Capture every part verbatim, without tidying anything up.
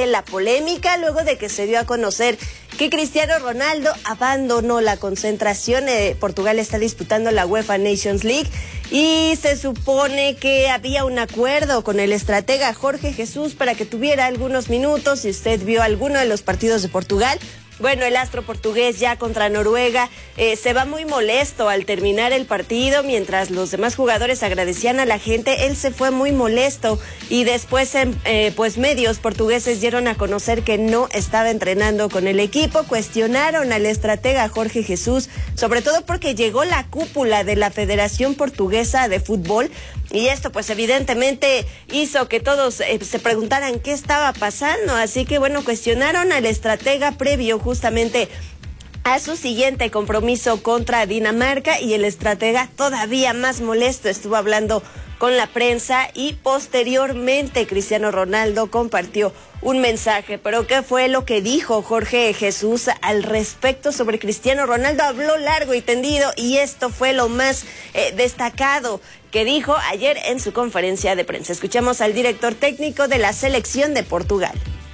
la polémica luego de que se dio a conocer que Cristiano Ronaldo abandonó la concentración. Eh, Portugal está disputando la UEFA Nations League y se supone que había un acuerdo con el estratega Jorge Jesús para que tuviera algunos minutos. Si usted vio alguno de los partidos de Portugal, bueno, el astro portugués ya contra Noruega eh, se va muy molesto al terminar el partido. Mientras los demás jugadores agradecían a la gente, él se fue muy molesto y después eh, pues medios portugueses dieron a conocer que no estaba entrenando con el equipo. Cuestionaron al estratega Jorge Jesús, sobre todo porque llegó la cúpula de la Federación Portuguesa de Fútbol. Y esto pues evidentemente hizo que todos eh, se preguntaran qué estaba pasando. Así que bueno, cuestionaron al estratega previo justamente a su siguiente compromiso contra Dinamarca, y el estratega, todavía más molesto, estuvo hablando con la prensa y posteriormente Cristiano Ronaldo compartió un mensaje. Pero ¿qué fue lo que dijo Jorge Jesús al respecto sobre Cristiano Ronaldo? Habló largo y tendido y esto fue lo más eh, destacado que dijo ayer en su conferencia de prensa. Escuchamos al director técnico de la selección de Portugal.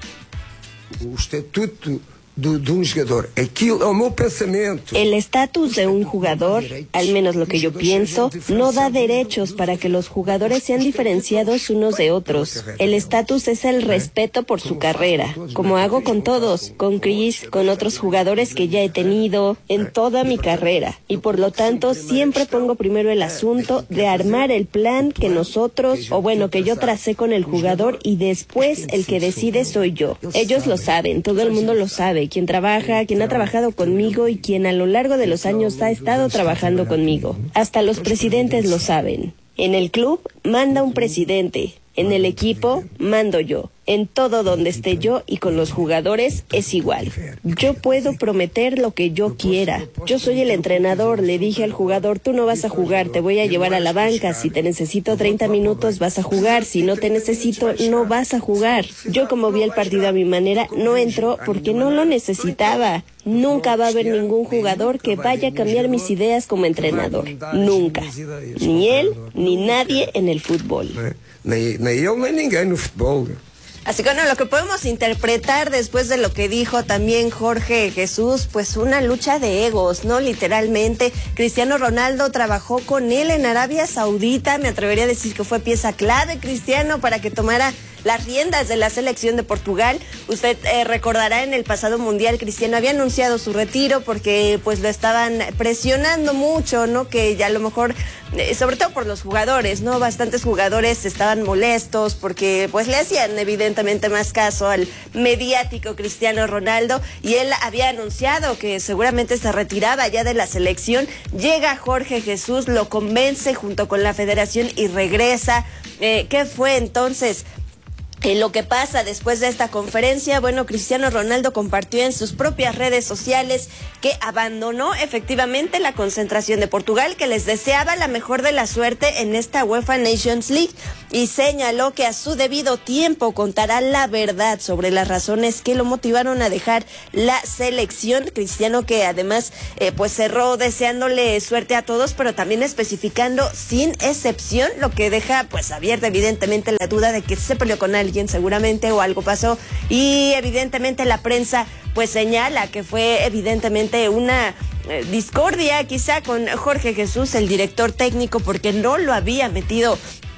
O estatuto de, de un jugador, aquilo é o meu pensamento. El estatus de un jugador, al menos lo que yo pienso, no da derechos para que los jugadores sean diferenciados unos de otros. El estatus es el respeto por su carrera, como hago con todos, con Chris, con otros jugadores que ya he tenido en toda mi carrera. Y por lo tanto, siempre pongo primero el asunto de armar el plan que nosotros, o bueno, que yo tracé con el jugador, y después el que decide soy yo. Ellos lo saben, todo el mundo lo sabe. Quien trabaja, quien ha trabajado conmigo y quien a lo largo de los años ha estado trabajando conmigo. Hasta los presidentes lo saben. En el club manda un presidente, en el equipo mando yo. En todo donde esté yo y con los jugadores es igual. Yo puedo prometer lo que yo quiera. Yo soy el entrenador, le dije al jugador, tú no vas a jugar, te voy a llevar a la banca. Si te necesito treinta minutos vas a jugar, si no te necesito no vas a jugar. Yo, como vi el partido a mi manera, no entró porque no lo necesitaba. Nunca va a haber ningún jugador que vaya a cambiar mis ideas como entrenador. Nunca. Ni él, ni nadie en el fútbol. Ni, ni él, ni ninguém no fútbol. Así que bueno, lo que podemos interpretar después de lo que dijo también Jorge Jesús, pues una lucha de egos, ¿no? Literalmente, Cristiano Ronaldo trabajó con él en Arabia Saudita. Me atrevería a decir que fue pieza clave Cristiano para que tomara las riendas de la selección de Portugal. Usted eh, recordará en el pasado mundial Cristiano había anunciado su retiro porque pues lo estaban presionando mucho, ¿no? Que ya a lo mejor, eh, sobre todo por los jugadores, ¿no? Bastantes jugadores estaban molestos porque pues le hacían evidentemente más caso al mediático Cristiano Ronaldo, y él había anunciado que seguramente se retiraba ya de la selección. Llega Jorge Jesús, lo convence junto con la federación y regresa. Eh, ¿Qué fue entonces Eh, lo que pasa después de esta conferencia? Bueno, Cristiano Ronaldo compartió en sus propias redes sociales que abandonó efectivamente la concentración de Portugal, que les deseaba la mejor de la suerte en esta UEFA Nations League, y señaló que a su debido tiempo contará la verdad sobre las razones que lo motivaron a dejar la selección. Cristiano, que además eh, pues cerró deseándole suerte a todos, pero también especificando sin excepción, lo que deja pues abierta evidentemente la duda de que se peleó con alguien seguramente o algo pasó, y evidentemente la prensa pues señala que fue evidentemente una eh, discordia quizá con Jorge Jesús, el director técnico, porque no lo había metido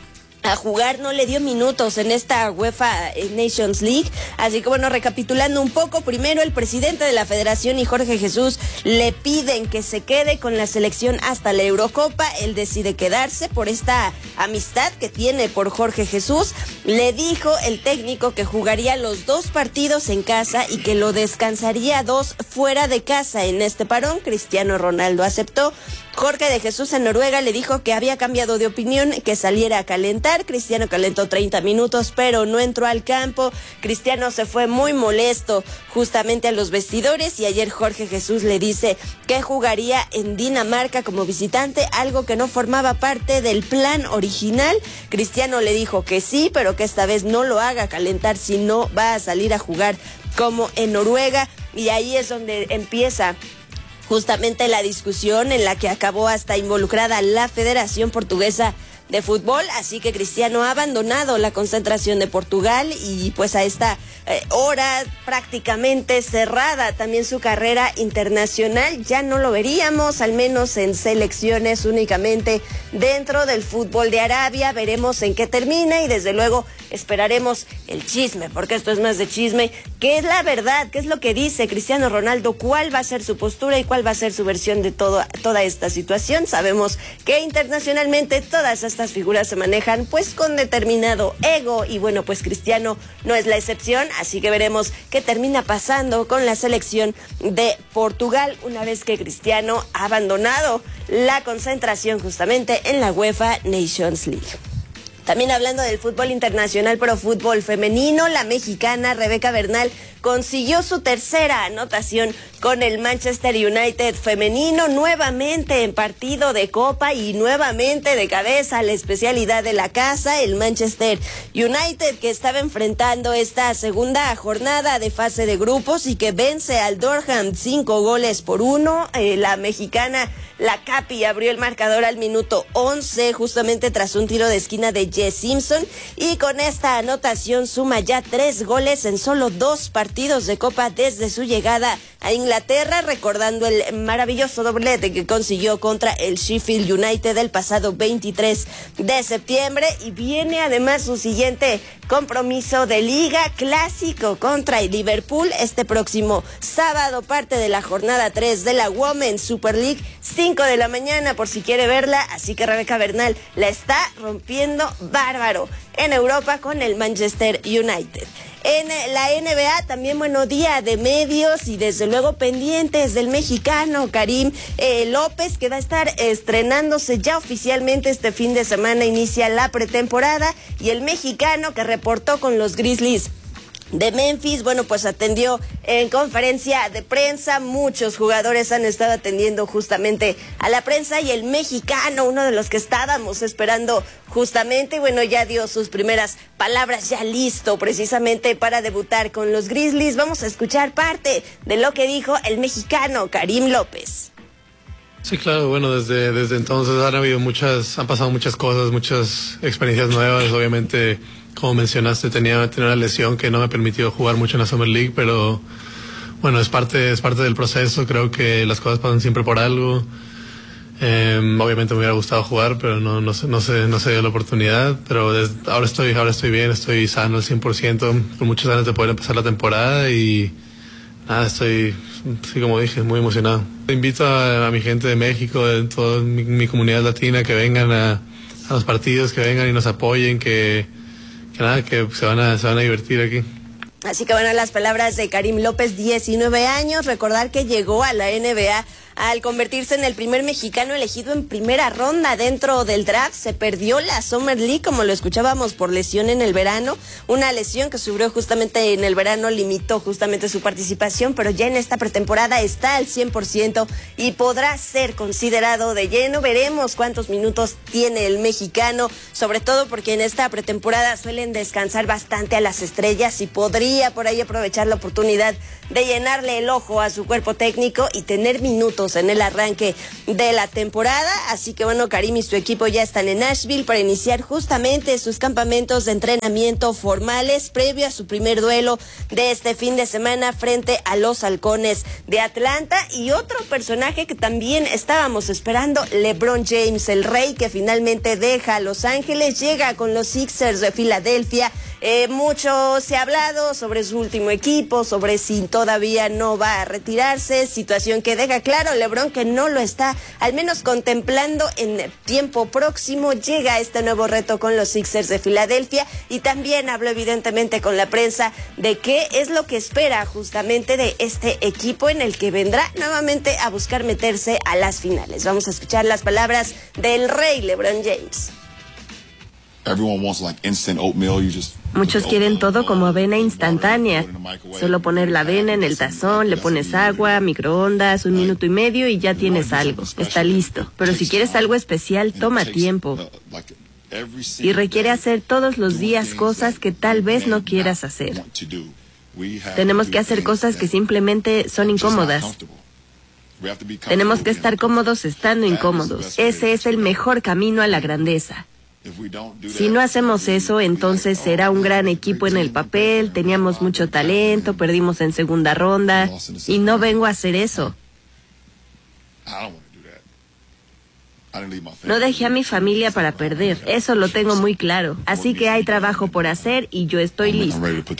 a jugar, no le dio minutos en esta UEFA Nations League. Así que bueno, recapitulando un poco, primero el presidente de la federación y Jorge Jesús le piden que se quede con la selección hasta la Eurocopa. Él decide quedarse por esta amistad que tiene por Jorge Jesús. Le dijo el técnico que jugaría los dos partidos en casa y que lo descansaría dos fuera de casa en este parón. Cristiano Ronaldo aceptó. Jorge de Jesús en Noruega le dijo que había cambiado de opinión, que saliera a calentar. Cristiano calentó treinta minutos, pero no entró al campo. Cristiano se fue muy molesto justamente a los vestidores, y ayer Jorge Jesús le dice que jugaría en Dinamarca como visitante, algo que no formaba parte del plan original. Cristiano le dijo que sí, pero que esta vez no lo haga calentar, si no va a salir a jugar como en Noruega. Y ahí es donde empieza justamente la discusión, en la que acabó hasta involucrada la Federación Portuguesa de fútbol, así que Cristiano ha abandonado la concentración de Portugal y pues a esta eh, hora prácticamente cerrada también su carrera internacional. Ya no lo veríamos, al menos en selecciones, únicamente dentro del fútbol de Arabia. Veremos en qué termina y desde luego esperaremos el chisme, porque esto es más de chisme. ¿Qué es la verdad? ¿Qué es lo que dice Cristiano Ronaldo? ¿Cuál va a ser su postura y cuál va a ser su versión de todo, toda esta situación? Sabemos que internacionalmente todas estas figuras se manejan pues con determinado ego y bueno, pues Cristiano no es la excepción, así que veremos qué termina pasando con la selección de Portugal una vez que Cristiano ha abandonado la concentración justamente en la UEFA Nations League. También hablando del fútbol internacional, pero fútbol femenino, la mexicana Rebeca Bernal consiguió su tercera anotación con el Manchester United femenino, nuevamente en partido de Copa y nuevamente de cabeza, la especialidad de la casa, el Manchester United, que estaba enfrentando esta segunda jornada de fase de grupos y que vence al Durham cinco goles por uno. Eh, la mexicana, la Capi, abrió el marcador al minuto once, justamente tras un tiro de esquina de Jess Simpson, y con esta anotación suma ya tres goles en solo dos partidos de Copa desde su llegada a Inglaterra, recordando el maravilloso doblete que consiguió contra el Sheffield United el pasado veintitrés de septiembre, y viene además su siguiente compromiso de liga, clásico contra el Liverpool este próximo sábado, parte de la jornada tres de la Women's Super League, cinco de la mañana por si quiere verla, así que Rebeca Bernal la está rompiendo bárbaro en Europa con el Manchester United. En la N B A también, bueno, día de medios y desde luego pendientes del mexicano Karim eh, López, que va a estar estrenándose ya oficialmente este fin de semana, inicia la pretemporada, y el mexicano que reportó con los Grizzlies de Memphis, bueno, pues atendió en conferencia de prensa. Muchos jugadores han estado atendiendo justamente a la prensa y el mexicano, uno de los que estábamos esperando justamente, bueno, ya dio sus primeras palabras, ya listo precisamente para debutar con los Grizzlies. Vamos a escuchar parte de lo que dijo el mexicano Karim López. Sí, claro, bueno, desde, desde entonces han habido muchas, han pasado muchas cosas, muchas experiencias nuevas. Obviamente, como mencionaste, tenía, tenía una lesión que no me permitió jugar mucho en la Summer League, pero bueno, es parte, es parte del proceso. Creo que las cosas pasan siempre por algo. Eh, obviamente me hubiera gustado jugar, pero no, no, no, se, no se dio la oportunidad. Pero desde, ahora estoy, ahora estoy bien, estoy sano al cien por ciento, con muchas ganas de poder empezar la temporada y nada, estoy, sí, como dije, muy emocionado. Invito a, a mi gente de México, de toda mi, mi comunidad latina, que vengan a, a los partidos, que vengan y nos apoyen, que, que nada, que se van a, se van a divertir aquí. Así que bueno, las palabras de Karim López, diecinueve años, recordar que llegó a la N B A al convertirse en el primer mexicano elegido en primera ronda dentro del draft. Se perdió la Summer League, como lo escuchábamos, por lesión en el verano, una lesión que sufrió justamente en el verano, limitó justamente su participación, pero ya en esta pretemporada está al cien por ciento y podrá ser considerado de lleno. Veremos cuántos minutos tiene el mexicano, sobre todo porque en esta pretemporada suelen descansar bastante a las estrellas y podría por ahí aprovechar la oportunidad de llenarle el ojo a su cuerpo técnico y tener minutos en el arranque de la temporada. Así que bueno, Karim y su equipo ya están en Nashville para iniciar justamente sus campamentos de entrenamiento formales previo a su primer duelo de este fin de semana frente a los Halcones de Atlanta. Y otro personaje que también estábamos esperando, LeBron James, el rey, que finalmente deja a Los Ángeles, llega con los Sixers de Filadelfia. Eh, mucho se ha hablado sobre su último equipo, sobre si todavía no va a retirarse, situación que deja claro LeBron que no lo está al menos contemplando en tiempo próximo. Llega este nuevo reto con los Sixers de Filadelfia y también habló evidentemente con la prensa de qué es lo que espera justamente de este equipo en el que vendrá nuevamente a buscar meterse a las finales. Vamos a escuchar las palabras del rey LeBron James. Muchos quieren todo como avena instantánea. Solo poner la avena en el tazón, le pones agua, microondas, un minuto y medio y ya tienes algo. Está listo. Pero si quieres algo especial, toma tiempo. Y requiere hacer todos los días cosas que tal vez no quieras hacer. Tenemos que hacer cosas que simplemente son incómodas. Tenemos que estar cómodos estando incómodos. Ese es el mejor camino a la grandeza. Si no hacemos eso, entonces será un gran equipo en el papel, teníamos mucho talento, perdimos en segunda ronda, y no vengo a hacer eso. No dejé a mi familia para perder, eso lo tengo muy claro. Así que hay trabajo por hacer y yo estoy listo.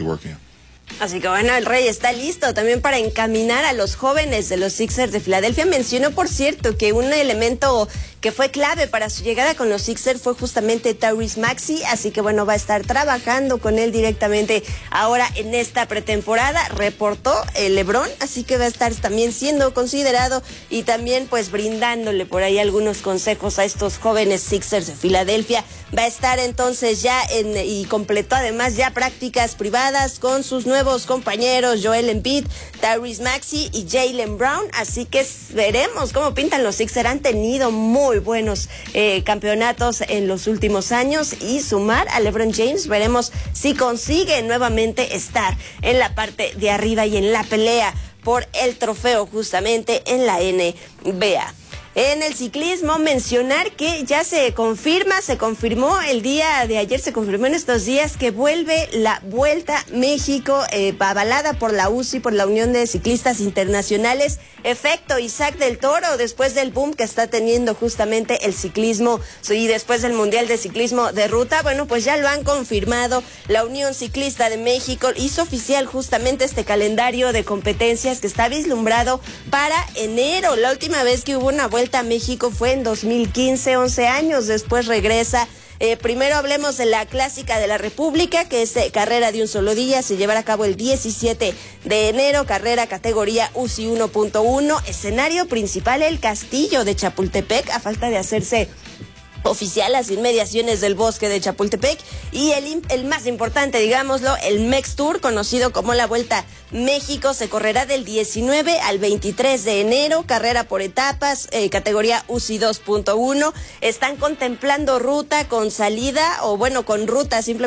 Así que bueno, el Rey está listo también para encaminar a los jóvenes de los Sixers de Filadelfia. Mencionó, por cierto, que un elemento que fue clave para su llegada con los Sixers fue justamente Tyrese Maxey, así que bueno, va a estar trabajando con él directamente ahora en esta pretemporada. Reportó el LeBron, así que va a estar también siendo considerado y también pues brindándole por ahí algunos consejos a estos jóvenes Sixers de Filadelfia. Va a estar entonces ya en, y completó además ya prácticas privadas con sus nuevos compañeros Joel Embiid, Tyrese Maxey y Jaylen Brown, así que veremos cómo pintan los Sixers. Han tenido muy buenos eh, campeonatos en los últimos años y sumar a LeBron James, veremos si consigue nuevamente estar en la parte de arriba y en la pelea por el trofeo justamente en la N B A. En el ciclismo, mencionar que ya se confirma, se confirmó el día de ayer, se confirmó en estos días que vuelve la Vuelta México, eh, avalada por la U C I, por la Unión de Ciclistas Internacionales. Efecto Isaac del Toro, después del boom que está teniendo justamente el ciclismo y después del Mundial de Ciclismo de Ruta, bueno, pues ya lo han confirmado. La Unión Ciclista de México hizo oficial justamente este calendario de competencias que está vislumbrado para enero. La última vez que hubo una Vuelta a México fue en dos mil quince, once años después regresa. Eh, primero hablemos de la Clásica de la República, que es eh, carrera de un solo día, se llevará a cabo el diecisiete de enero, carrera categoría U C I uno punto uno, escenario principal el Castillo de Chapultepec, a falta de hacerse oficial las inmediaciones del Bosque de Chapultepec, y el, el más importante, digámoslo, el Mex Tour, conocido como la Vuelta México, se correrá del diecinueve al veintitrés de enero, carrera por etapas, eh, categoría U C I dos punto uno. Están contemplando ruta con salida, o bueno, con ruta simplemente